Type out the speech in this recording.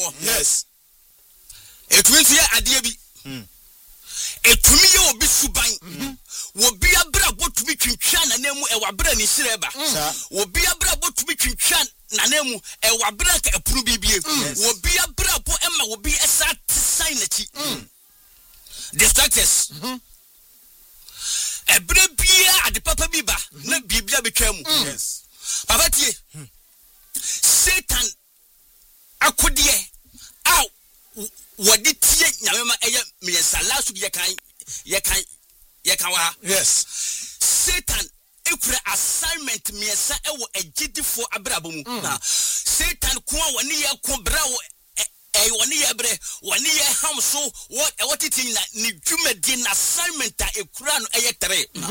wo. Yes. Etumi nso yɛ adeɛ bi. Etumi yɛ obi suban. Obi abra botumi twintwa na nemu e wabra ni sireba. Obi abra botumi twintwa na nemu e wabra ka epuru bibie. Obi abra bo ema obi esa sign na chi. Distractors. Ebre bia ade papa bi ba na bibia betwa mu. Yes. Papa tie. Satan akudie aw wadi tie nyamema eye miensa last week ye kan wa. Yes. Satan ekura assignment miensa ewo agidifo abrabo mu. Satan ko woni ye ko brawo woni ye bre woni ye hamso what titin na ni dwumadi na assignment a ekura no eye 3.